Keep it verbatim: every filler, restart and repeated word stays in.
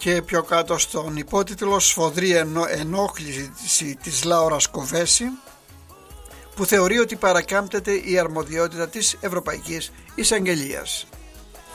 Και πιο κάτω στον υπότιτλο «Σφοδρή ενόχληση της Λάουρας Κοβέση», που θεωρεί ότι παρακάμπτεται η αρμοδιότητα της Ευρωπαϊκής Εισαγγελίας.